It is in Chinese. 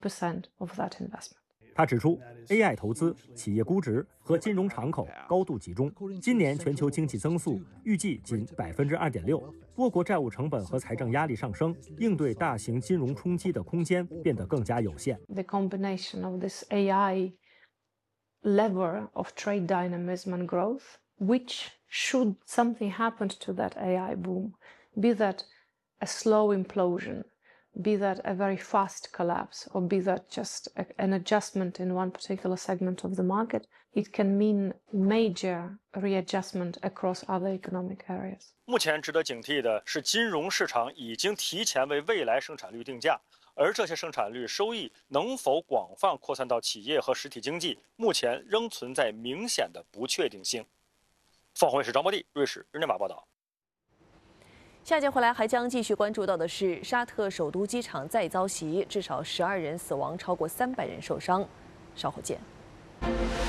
of that investment. 他指出 ，AI 投资、企业估值和金融敞口高度集中。今年全球经济增速预计仅2.6%，多国债务成本和财政压力上升，应对大型金融冲击的空间变得更加有限。 The combination of this AI lever of trade dynamism and growth, which should something happen to that AI boom, be that a slow implosion, be that a very fast collapse, or be that just an adjustment in one particular segment of the market, it can mean major readjustment across other economic areas. 目前值得警惕的是，金融市场已经提前为未来生产率定价，而这些生产率收益能否广泛扩散到企业和实体经济，目前仍存在明显的不确定性。凤凰卫视张博地，瑞士日内瓦报道。 下节回来还将继续关注到的是，沙特首都机场再遭袭，至少12人死亡，超过300人受伤。稍后见。